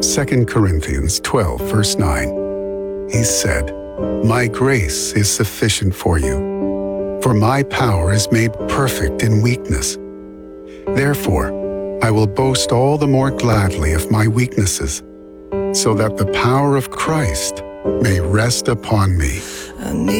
2 Corinthians 12, verse 9. He said, "My grace is sufficient for you, for my power is made perfect in weakness. Therefore, I will boast all the more gladly of my weaknesses, so that the power of Christ may rest upon me."